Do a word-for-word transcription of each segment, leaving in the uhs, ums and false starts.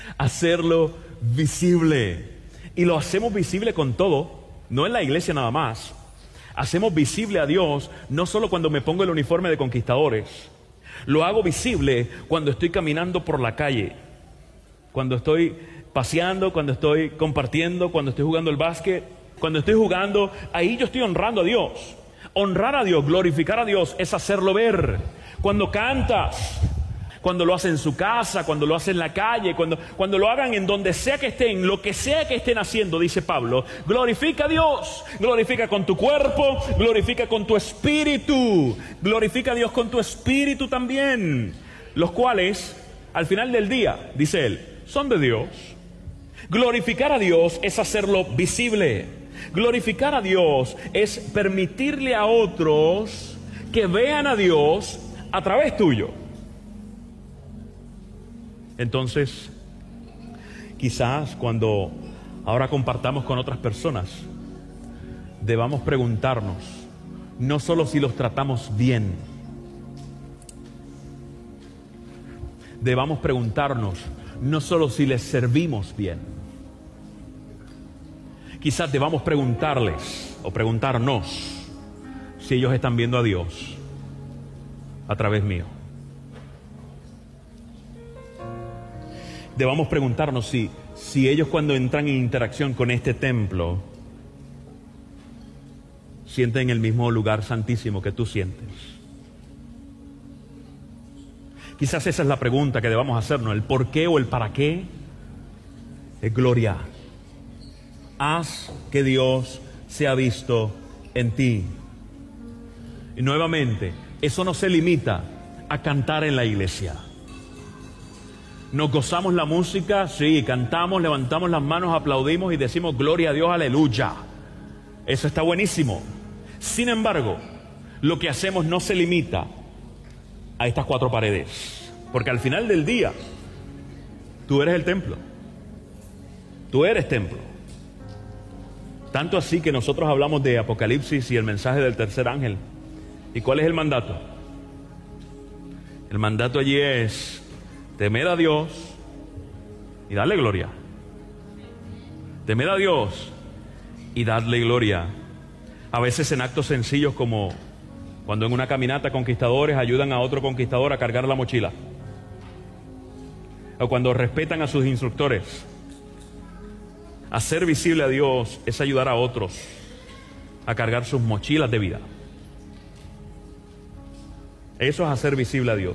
hacerlo visible. Y lo hacemos visible con todo, no en la iglesia nada más. Hacemos visible a Dios no solo cuando me pongo el uniforme de conquistadores. Lo hago visible cuando estoy caminando por la calle, cuando estoy paseando, cuando estoy compartiendo, cuando estoy jugando el básquet, cuando estoy jugando. Ahí yo estoy honrando a Dios. Honrar a Dios, glorificar a Dios es hacerlo ver. Cuando cantas, cuando lo hacen en su casa, cuando lo hacen en la calle, cuando, cuando lo hagan en donde sea que estén, lo que sea que estén haciendo, dice Pablo, glorifica a Dios, glorifica con tu cuerpo, glorifica con tu espíritu, glorifica a Dios con tu espíritu también, los cuales, al final del día, dice él, son de Dios. Glorificar a Dios es hacerlo visible. Glorificar a Dios es permitirle a otros que vean a Dios a través tuyo. Entonces, quizás cuando ahora compartamos con otras personas, debamos preguntarnos, no solo si los tratamos bien, debamos preguntarnos, no solo si les servimos bien. Quizás debamos preguntarles o preguntarnos si ellos están viendo a Dios a través mío. Debamos preguntarnos si, si ellos cuando entran en interacción con este templo sienten el mismo lugar santísimo que tú sientes. Quizás esa es la pregunta que debamos hacernos, el por qué o el para qué. Es gloria. Haz que Dios sea visto en ti. Y nuevamente, eso no se limita a cantar en la iglesia. Nos gozamos la música, sí, cantamos, levantamos las manos, aplaudimos y decimos gloria a Dios, aleluya. Eso está buenísimo. Sin embargo, lo que hacemos no se limita a estas cuatro paredes, porque al final del día, tú eres el templo. Tú eres templo. Tanto así que nosotros hablamos de Apocalipsis y el mensaje del tercer ángel. ¿Y cuál es el mandato? El mandato allí es temer a Dios y darle gloria. Temer a Dios y darle gloria. A veces en actos sencillos como cuando en una caminata conquistadores ayudan a otro conquistador a cargar la mochila. O cuando respetan a sus instructores. Hacer visible a Dios es ayudar a otros a cargar sus mochilas de vida. Eso es hacer visible a Dios.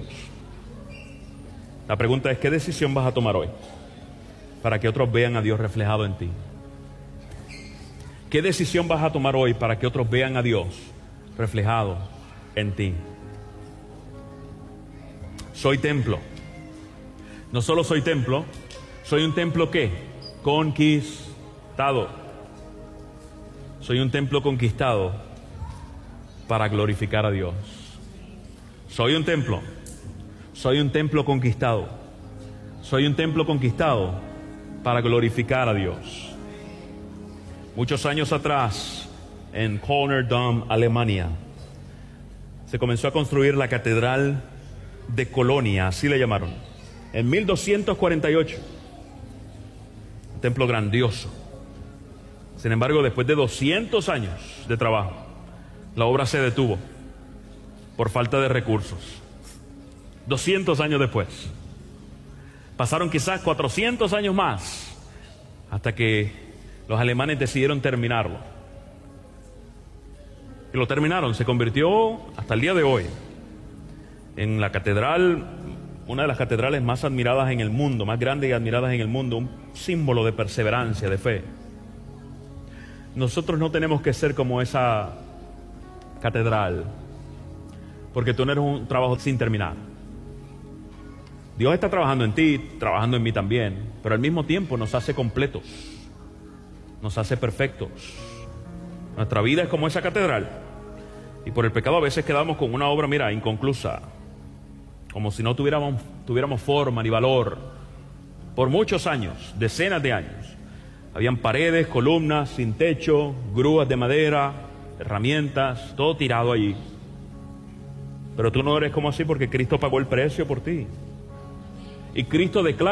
La pregunta es, ¿qué decisión vas a tomar hoy para que otros vean a Dios reflejado en ti? ¿Qué decisión vas a tomar hoy para que otros vean a Dios reflejado en ti? Soy templo. No solo soy templo, soy un templo ¿qué? Conquistado. Soy un templo conquistado para glorificar a Dios. Soy un templo. Soy un templo conquistado. Soy un templo conquistado para glorificar a Dios. Muchos años atrás, en Kölner Dom, Alemania, se comenzó a construir la Catedral de Colonia, así le llamaron, en mil doscientos cuarenta y ocho. Un templo grandioso. Sin embargo, después de doscientos años de trabajo, la obra se detuvo por falta de recursos. doscientos años después. Pasaron quizás cuatrocientos años más hasta que los alemanes decidieron terminarlo. Y lo terminaron, se convirtió hasta el día de hoy en la catedral, una de las catedrales más admiradas en el mundo, más grandes y admiradas en el mundo, un símbolo de perseverancia, de fe. Nosotros no tenemos que ser como esa catedral, porque tú no eres un trabajo sin terminar. Dios está trabajando en ti, trabajando en mí también, pero al mismo tiempo nos hace completos, nos hace perfectos. Nuestra vida es como esa catedral, y por el pecado a veces quedamos con una obra, mira, inconclusa, como si no tuviéramos, tuviéramos forma ni valor. Por muchos años, decenas de años, habían paredes, columnas, sin techo, grúas de madera, herramientas, todo tirado allí. Pero tú no eres como así porque Cristo pagó el precio por ti. Y Cristo declara